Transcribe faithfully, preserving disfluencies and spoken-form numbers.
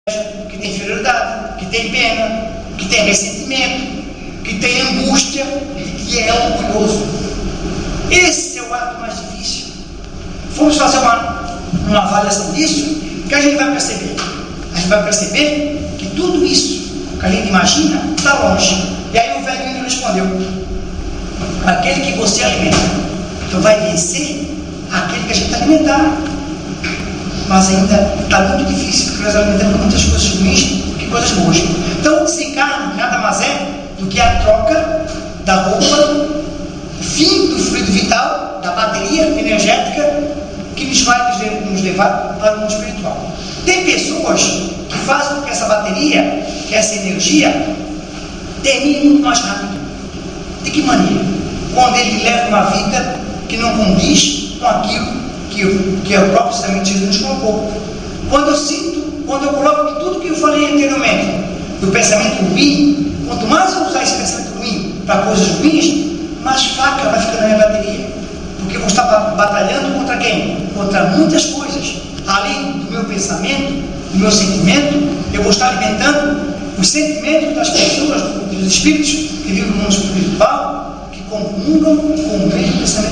que tem inferioridade, que tem pena, que tem ressentimento, que tem angústia e que é orgulhoso. Esse é o ato mais difícil. Vamos fazer uma, uma avaliação disso, que a gente vai perceber. A gente vai perceber que tudo isso que a gente imagina está longe. E aí o velhinho respondeu: aquele que você alimenta, então vai vencer aquele que a gente alimentar. Mas ainda está muito difícil, porque nós alimentamos muitas coisas ruins que coisas boas. Então, desencarne nada mais é do que a troca da roupa, o fim do fluido vital, da bateria energética que nos vai nos levar para o mundo espiritual. Tem pessoas que fazem com que essa bateria, que essa energia, termine muito mais rápido. De que maneira? Quando ele leva uma vida que não condiz com aquilo que, que é o próprio Senhor Jesus nos colocou. Quando eu sinto, quando eu coloco que tudo que eu falei anteriormente, do pensamento ruim, quanto mais eu usar esse pensamento ruim para coisas ruins, mais fraca vai ficando a minha bateria. Porque eu vou estar batalhando contra quem? Contra muitas coisas. Além do meu pensamento, do meu sentimento, eu vou estar alimentando os sentimentos das pessoas, dos espíritos que vivem no mundo espiritual, que comungam com o mesmo pensamento